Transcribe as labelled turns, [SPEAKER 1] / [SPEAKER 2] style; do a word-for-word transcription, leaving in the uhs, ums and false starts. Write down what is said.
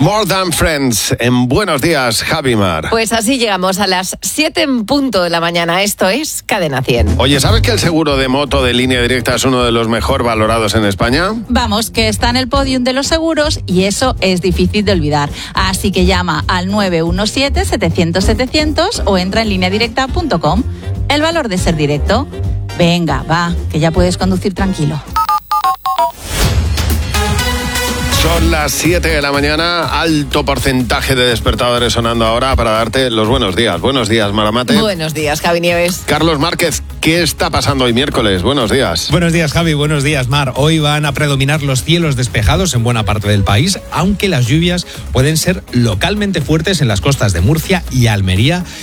[SPEAKER 1] More Than Friends, en Buenos Días, Javi Mar.
[SPEAKER 2] Pues así llegamos a las siete en punto de la mañana. Esto es Cadena cien.
[SPEAKER 1] Oye, ¿sabes que el seguro de moto de Línea Directa es uno de los mejor valorados en España?
[SPEAKER 3] Vamos, que está en el podium de los seguros y eso es difícil de olvidar. Así que llama al nueve uno siete, setecientos, setecientos o entra en línea directa punto com. El valor de ser directo. Venga, va, que ya puedes conducir tranquilo.
[SPEAKER 1] Son las siete de la mañana, alto porcentaje de despertadores sonando ahora para darte los buenos días. Buenos días, Maramate.
[SPEAKER 2] Buenos días, Javi Nieves.
[SPEAKER 1] Carlos Márquez, ¿qué está pasando hoy miércoles? Buenos días.
[SPEAKER 4] Buenos días, Javi. Buenos días, Mar. Hoy van a predominar los cielos despejados en buena parte del país, aunque las lluvias pueden ser localmente fuertes en las costas de Murcia y Almería